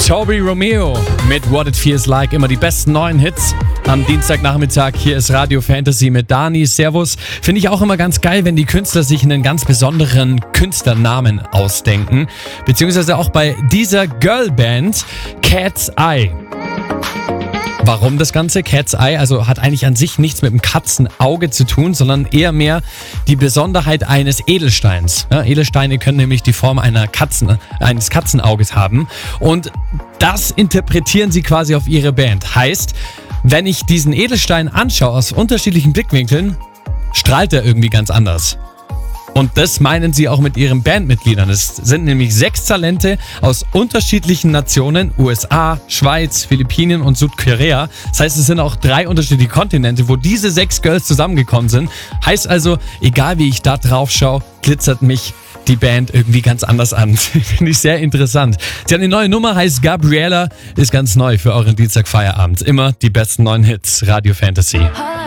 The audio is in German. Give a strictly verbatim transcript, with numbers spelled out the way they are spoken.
Toby Romeo mit What It Feels Like. Immer die besten neuen Hits am Dienstagnachmittag. Hier ist Radio Fantasy mit Dani. Servus. Finde ich auch immer ganz geil, wenn die Künstler sich einen ganz besonderen Künstlernamen ausdenken. Beziehungsweise auch bei dieser Girlband Cat's Eye. Warum das Ganze? Cat's Eye, also hat eigentlich an sich nichts mit dem Katzenauge zu tun, sondern eher mehr die Besonderheit eines Edelsteins. Ja, Edelsteine können nämlich die Form einer Katzen, eines Katzenauges haben und das interpretieren sie quasi auf ihre Band. Heißt, wenn ich diesen Edelstein anschaue aus unterschiedlichen Blickwinkeln, strahlt er irgendwie ganz anders. Und das meinen sie auch mit ihren Bandmitgliedern. Es sind nämlich sechs Talente aus unterschiedlichen Nationen, U S A, Schweiz, Philippinen und Südkorea. Das heißt, es sind auch drei unterschiedliche Kontinente, wo diese sechs Girls zusammengekommen sind. Heißt also, egal wie ich da drauf schaue, glitzert mich die Band irgendwie ganz anders an. Finde ich sehr interessant. Sie haben eine neue Nummer, heißt Gabriella, ist ganz neu für euren Dienstagfeierabend. Immer die besten neuen Hits, Radio Fantasy.